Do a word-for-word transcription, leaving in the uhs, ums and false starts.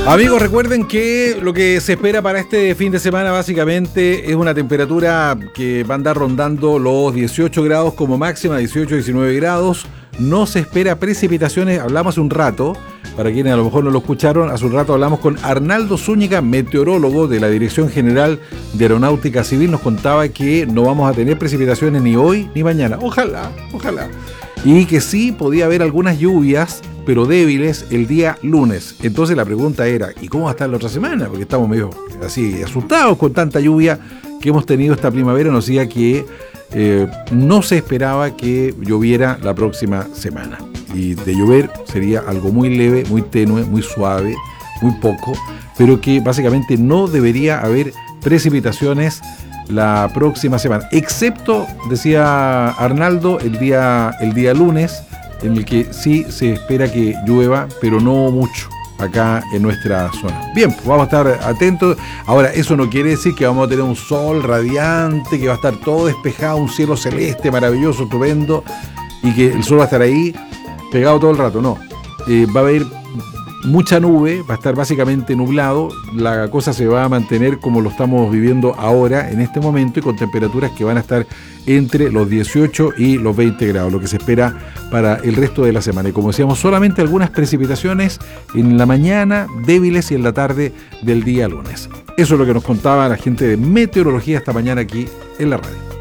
Amigos, recuerden que lo que se espera para este fin de semana básicamente es una temperatura que va a andar rondando los dieciocho grados como máxima, dieciocho a diecinueve grados. No se espera precipitaciones. Hablamos hace un rato, para quienes a lo mejor no lo escucharon, hace un rato hablamos con Arnaldo Zúñiga, meteorólogo de la Dirección General de Aeronáutica Civil. Nos contaba que no vamos a tener precipitaciones ni hoy ni mañana. Ojalá, ojalá. Y que sí podía haber algunas lluvias, pero débiles, el día lunes. Entonces la pregunta era, ¿y cómo va a estar la otra semana? Porque estamos medio así asustados con tanta lluvia que hemos tenido esta primavera. Nos decía que eh, no se esperaba que lloviera la próxima semana. Y de llover sería algo muy leve, muy tenue, muy suave, muy poco, pero que básicamente no debería haber precipitaciones la próxima semana, excepto, decía Arnaldo, el día, el día lunes, en el que sí se espera que llueva, pero no mucho acá en nuestra zona. Bien, pues vamos a estar atentos. Ahora, eso no quiere decir que vamos a tener un sol radiante, que va a estar todo despejado, un cielo celeste maravilloso, estupendo, y que el sol va a estar ahí pegado todo el rato. No, eh, va a haber mucha nube, va a estar básicamente nublado, la cosa se va a mantener como lo estamos viviendo ahora, en este momento, y con temperaturas que van a estar entre los dieciocho y los veinte grados, lo que se espera para el resto de la semana. Y como decíamos, solamente algunas precipitaciones en la mañana, débiles, y en la tarde del día lunes. Eso es lo que nos contaba la gente de meteorología esta mañana aquí en la radio.